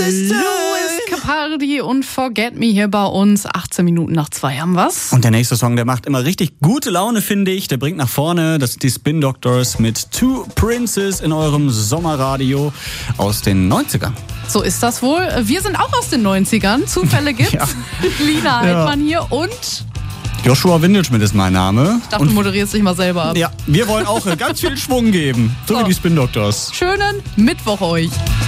Louis Capaldi und Forget Me hier bei uns. 18 Minuten nach 2 haben wir's. Und der nächste Song, der macht immer richtig gute Laune, finde ich. Der bringt nach vorne. Das sind die Spin Doctors mit Two Princes in eurem Sommerradio aus den 90ern. So ist das wohl. Wir sind auch aus den 90ern. Zufälle gibt's. Ja. Lina Heidmann hier und Joshua Windelschmidt ist mein Name. ich dachte, du moderierst dich mal selber ab. Ja, wir wollen auch ganz viel Schwung geben. So wie die Spin Doctors. Schönen Mittwoch euch.